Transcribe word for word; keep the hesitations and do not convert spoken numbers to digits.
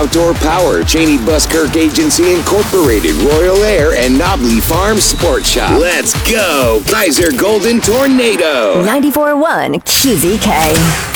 Outdoor Power, Cheney Buskirk Agency Incorporated, Royal Air, and Knobley Farm Sports Shop. Let's go, Kaiser Golden Tornado. ninety-four point one Q Z K.